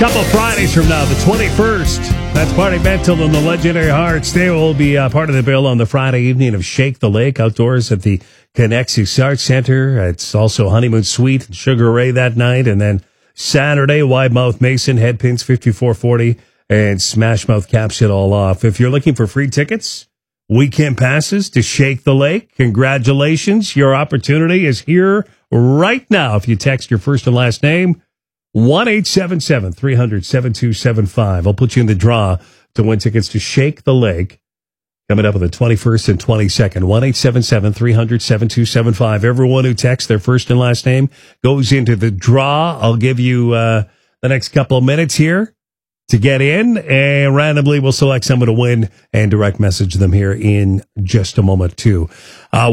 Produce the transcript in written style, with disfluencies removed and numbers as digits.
Couple Fridays from now, the 21st, that's Party Mental and the Legendary Hearts. They will be part of the bill on the Friday evening of Shake the Lake outdoors at the Connexus Arts Center. It's also Honeymoon Suite and Sugar Ray that night. And then Saturday, Wide Mouth Mason, Headpins 5440, and Smash Mouth caps it all off. If you're looking for free tickets, weekend passes to Shake the Lake, congratulations. Your opportunity is here right now. If you text your first and last name, 1-877-300-7275. I'll put you in the draw to win tickets to Shake the Lake coming up on the 21st and 22nd. 1-877-300-7275. Everyone who texts their first and last name goes into the draw. I'll give you the next couple of minutes here to get in, and randomly we'll select someone to win and direct message them here in just a moment, too.